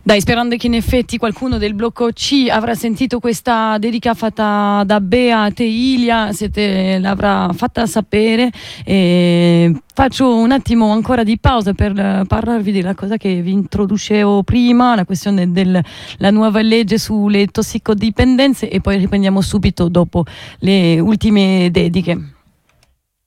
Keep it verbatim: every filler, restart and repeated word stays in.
Dai, sperando che in effetti qualcuno del blocco C avrà sentito questa dedica fatta da Bea e Ilia, se te l'avrà fatta sapere. E faccio un attimo ancora di pausa per parlarvi della cosa che vi introducevo prima, la questione della nuova legge sulle tossicodipendenze, e poi riprendiamo subito dopo le ultime dediche.